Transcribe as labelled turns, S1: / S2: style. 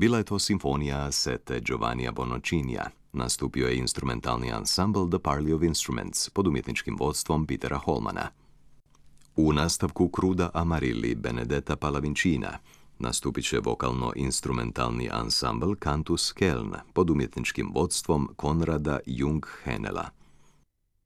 S1: Bila je to simfonija Sete Giovannija Bonoccinija. Nastupio je instrumentalni ansambl The Parley of Instruments pod umjetničkim vodstvom Petera Holmana. U nastavku Cruda Amarilli Benedetta Pallavincina nastupit će vokalno-instrumentalni ansambl Cantus Keln pod umjetničkim vodstvom Konrada Jung-Henela.